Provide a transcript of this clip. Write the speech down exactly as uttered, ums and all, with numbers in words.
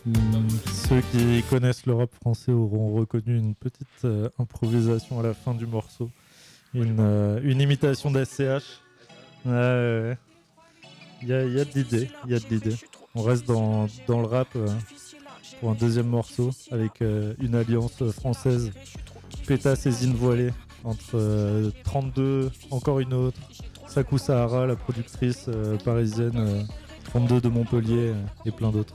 Hmm, ceux qui connaissent le rap français auront reconnu une petite euh, improvisation à la fin du morceau. Une, euh, une imitation d'S C H. Ouais, ouais, ouais. Il y a, il y a de l'idée, il y a de l'idée. On reste dans, dans le rap euh, pour un deuxième morceau avec euh, une alliance euh, française, Pétasse et Zine Voilée, entre euh, trente-deux, encore une autre, Sakou Sahara, la productrice euh, parisienne, euh, trente-deux de Montpellier euh, et plein d'autres.